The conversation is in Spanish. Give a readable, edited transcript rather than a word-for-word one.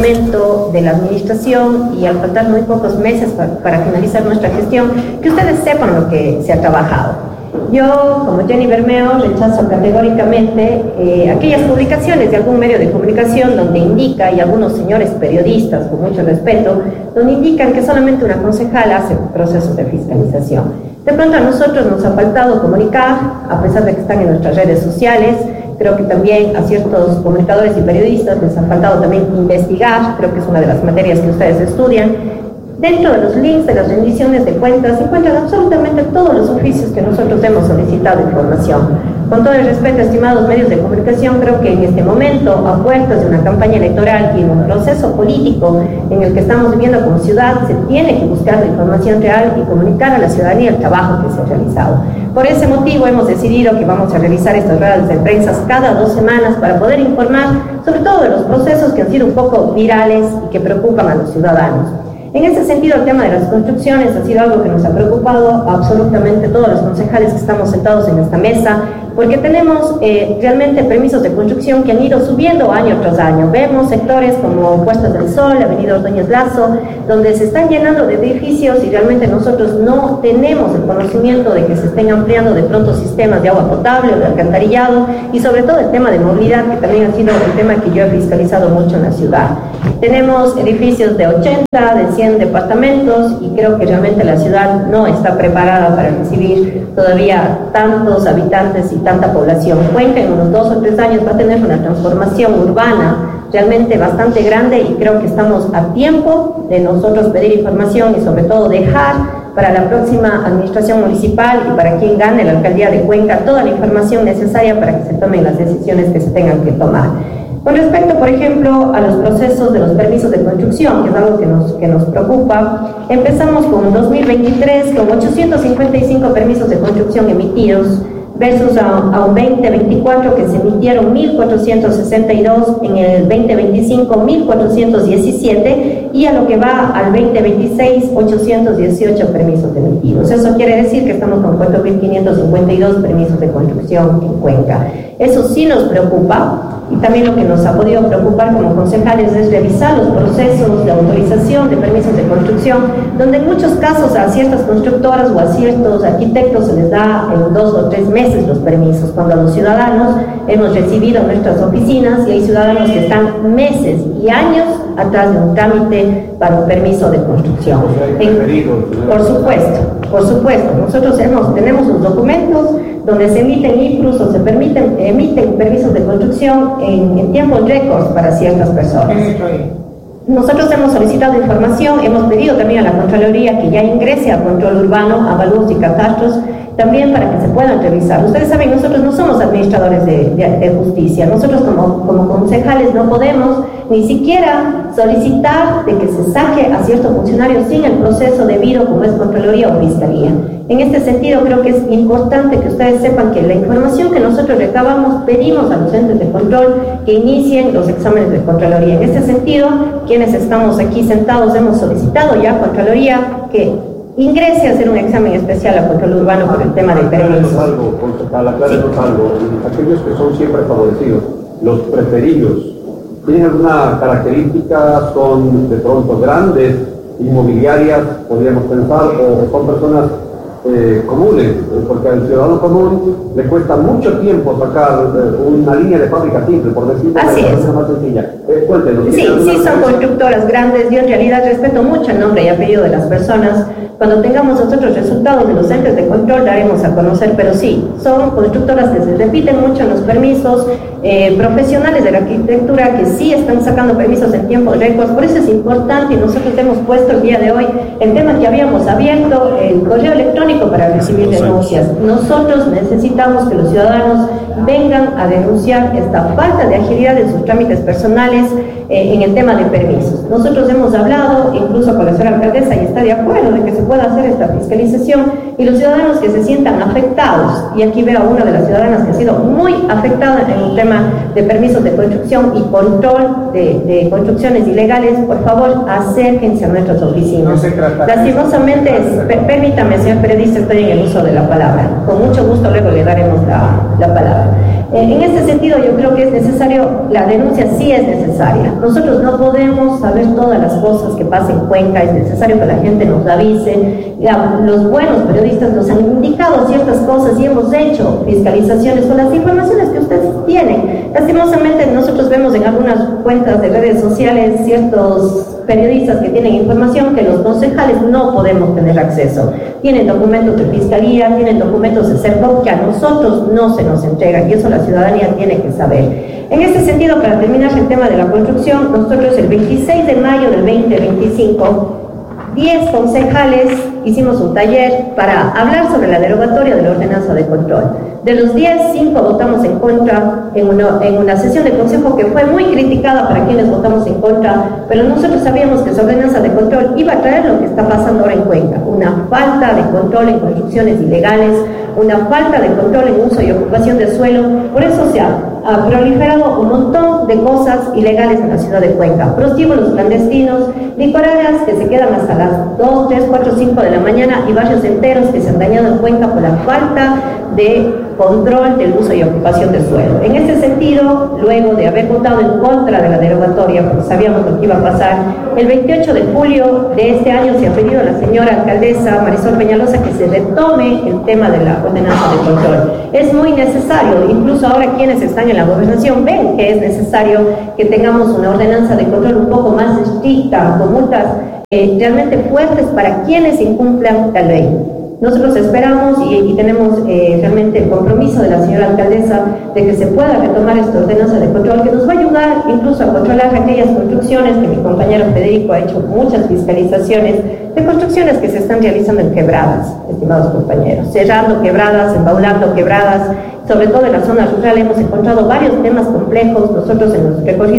momento de la administración y al faltar muy pocos meses para finalizar nuestra gestión, que ustedes sepan lo que se ha trabajado. Yo, como Jenny Bermeo, rechazo categóricamente aquellas publicaciones de algún medio de comunicación donde indica, y algunos señores periodistas, con mucho respeto, donde indican que solamente una concejala hace procesos de fiscalización. De pronto a nosotros nos ha faltado comunicar, a pesar de que están en nuestras redes sociales. Creo que también a ciertos comunicadores y periodistas les ha faltado también investigar, creo que es una de las materias que ustedes estudian. Dentro de los links de las rendiciones de cuentas se encuentran absolutamente todos los oficios que nosotros hemos solicitado información. Con todo el respeto, estimados medios de comunicación, creo que en este momento, a puertas de una campaña electoral y en un proceso político en el que estamos viviendo como ciudad, se tiene que buscar la información real y comunicar a la ciudadanía el trabajo que se ha realizado. Por ese motivo hemos decidido que vamos a realizar estas ruedas de prensa cada 2 semanas para poder informar sobre todo de los procesos que han sido un poco virales y que preocupan a los ciudadanos. En ese sentido, el tema de las construcciones ha sido algo que nos ha preocupado a absolutamente todos los concejales que estamos sentados en esta mesa, porque tenemos realmente permisos de construcción que han ido subiendo año tras año. Vemos sectores como Puestos del Sol, Avenida Ordóñez Lazo, donde se están llenando de edificios y realmente nosotros no tenemos el conocimiento de que se estén ampliando de pronto sistemas de agua potable o de alcantarillado, y sobre todo el tema de movilidad, que también ha sido el tema que yo he fiscalizado mucho en la ciudad. Tenemos edificios de 80, de 100 departamentos, y creo que realmente la ciudad no está preparada para recibir todavía tantos habitantes y tanta población. Cuenca en unos 2 o 3 años va a tener una transformación urbana realmente bastante grande, y creo que estamos a tiempo de nosotros pedir información y sobre todo dejar para la próxima administración municipal y para quien gane la alcaldía de Cuenca toda la información necesaria para que se tomen las decisiones que se tengan que tomar. Con respecto, por ejemplo, a los procesos de los permisos de construcción, que es algo que nos preocupa, empezamos con 2023 con 855 permisos de construcción emitidos, versus a un 2024 que se emitieron 1.462, en el 2025 1.417, y a lo que va al 2026 818 permisos emitidos. Eso quiere decir que estamos con 4.552 permisos de construcción en Cuenca. Eso sí nos preocupa, y también lo que nos ha podido preocupar como concejales es revisar los procesos de autorización de permisos de construcción, donde en muchos casos a ciertas constructoras o a ciertos arquitectos se les da en 2 o 3 meses los permisos, cuando a los ciudadanos hemos recibido en nuestras oficinas, y hay ciudadanos que están meses y años atrás de un trámite para un permiso de construcción. Por supuesto, nosotros tenemos los documentos donde se emiten IPRUS o se emiten permisos de construcción en tiempos récords para ciertas personas. Nosotros hemos solicitado información, hemos pedido también a la Contraloría que ya ingrese a control urbano, avalúos y catastros, también para que se puedan revisar. Ustedes saben, nosotros no somos administradores de justicia. Nosotros como concejales no podemos ni siquiera solicitar de que se saque a ciertos funcionarios sin el proceso debido, como es Contraloría o Fiscalía. En este sentido, creo que es importante que ustedes sepan que la información que nosotros recabamos, pedimos a los entes de control que inicien los exámenes de Contraloría. En este sentido, quienes estamos aquí sentados hemos solicitado ya a Contraloría que ingrese a hacer un examen especial a control urbano por el tema de permisos. Aclaremos algo. Aquellos que son siempre favorecidos, los preferidos, ¿tienen alguna característica? ¿Son de pronto grandes, inmobiliarias, podríamos pensar, o son personas comunes? Porque al ciudadano común le cuesta mucho tiempo sacar una línea de fábrica simple, por decirlo de una manera más sencilla. Cuéntenos. Sí, son constructoras grandes. Yo en realidad respeto mucho el nombre y apellido de las personas. Cuando tengamos nosotros resultados de los entes de control daremos a conocer, pero sí, son constructoras que se repiten mucho en los permisos, profesionales de la arquitectura que sí están sacando permisos en tiempos récords. Por eso es importante, y nosotros hemos puesto el día de hoy el tema que habíamos abierto, el correo electrónico para recibir denuncias. Nosotros necesitamos que los ciudadanos vengan a denunciar esta falta de agilidad en sus trámites personales en el tema de permisos. Nosotros hemos hablado incluso con la señora alcaldesa y está de acuerdo de que se pueda hacer esta fiscalización, y los ciudadanos que se sientan afectados, y aquí veo a una de las ciudadanas que ha sido muy afectada en el tema de permisos de construcción y control de construcciones ilegales, por favor acérquense a nuestras oficinas. Lastimosamente, permítame, señor periodista, estoy en el uso de la palabra, con mucho gusto luego le daremos la palabra. En este sentido, yo creo que es necesario, la denuncia sí es necesaria. Nosotros no podemos saber todas las cosas que pasan en Cuenca, es necesario que la gente nos avise. Los buenos periodistas nos han indicado ciertas cosas y hemos hecho fiscalizaciones con las informaciones que ustedes tienen. Lastimosamente, nosotros vemos en algunas cuentas de redes sociales ciertos periodistas que tienen información que los concejales no podemos tener acceso. Tienen documentos de fiscalía, tienen documentos de CERCOP que a nosotros no se nos entregan, y eso la ciudadanía tiene que saber. En este sentido, para terminar el tema de la construcción, nosotros el 26 de mayo del 2025, 10 concejales hicimos un taller para hablar sobre la derogatoria de la ordenanza de control. De los 10, 5 votamos en contra en una sesión de consejo que fue muy criticada para quienes votamos en contra, pero nosotros sabíamos que esa ordenanza de control iba a traer lo que está pasando ahora en Cuenca, una falta de control en construcciones ilegales, una falta de control en uso y ocupación de suelo. Por eso se ha proliferado un montón de cosas ilegales en la ciudad de Cuenca: prostíbulos clandestinos, licoreras que se quedan hasta las 2, 3, 4, 5 de la mañana, y barrios enteros que se han dañado en Cuenca por la falta de control del uso y ocupación del suelo. En este sentido, luego de haber votado en contra de la derogatoria, porque sabíamos lo que iba a pasar, el 28 de julio de este año se ha pedido a la señora alcaldesa Marisol Peñalosa que se retome el tema de la ordenanza de control. Es muy necesario, incluso ahora quienes están en la gobernación ven que es necesario que tengamos una ordenanza de control un poco más estricta, con multas realmente fuertes para quienes incumplan la ley. Nosotros esperamos y tenemos realmente el compromiso de la señora alcaldesa de que se pueda retomar esta ordenanza de control, que nos va a ayudar incluso a controlar aquellas construcciones que mi compañero Federico ha hecho muchas fiscalizaciones de construcciones que se están realizando en quebradas, estimados compañeros, cerrando quebradas, embaulando quebradas. Sobre todo en la zona rural hemos encontrado varios temas complejos. Nosotros en los recorridos